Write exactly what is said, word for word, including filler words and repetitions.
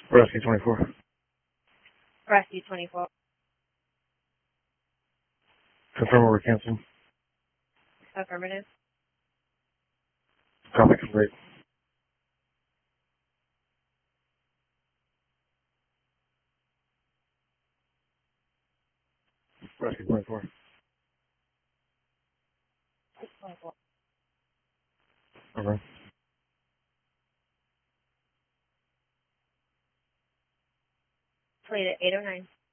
Rescue twenty-four. Rescue twenty-four. Confirm or cancel. Affirmative. Copy complete. Rescue twenty-four. twenty-four. Okay. Played at eight oh nine.